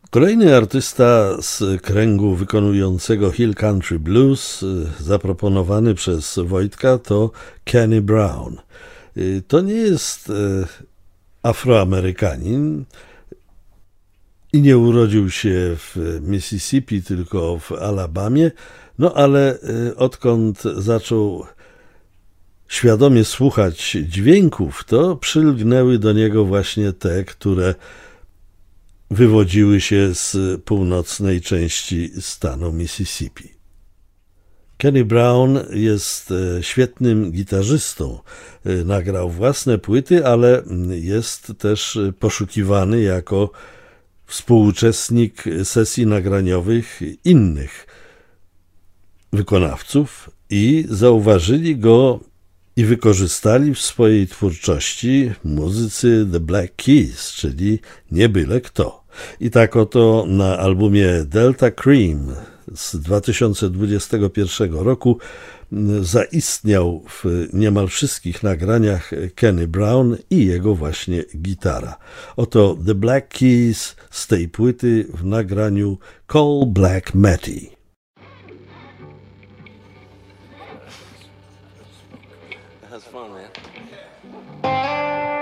Kolejny artysta z kręgu wykonującego Hill Country Blues, zaproponowany przez Wojtka, to Kenny Brown. To nie jest Afroamerykanin i nie urodził się w Mississippi, tylko w Alabamie, no ale odkąd zaczął świadomie słuchać dźwięków, to przylgnęły do niego właśnie te, które wywodziły się z północnej części stanu Mississippi. Kenny Brown jest świetnym gitarzystą. Nagrał własne płyty, ale jest też poszukiwany jako współuczestnik sesji nagraniowych innych wykonawców i zauważyli go i wykorzystali w swojej twórczości muzycy The Black Keys, czyli nie byle kto. I tak oto na albumie Delta Cream z 2021 roku zaistniał w niemal wszystkich nagraniach Kenny Brown i jego właśnie gitara. Oto The Black Keys z tej płyty w nagraniu Call Black Matty. That's fun, man.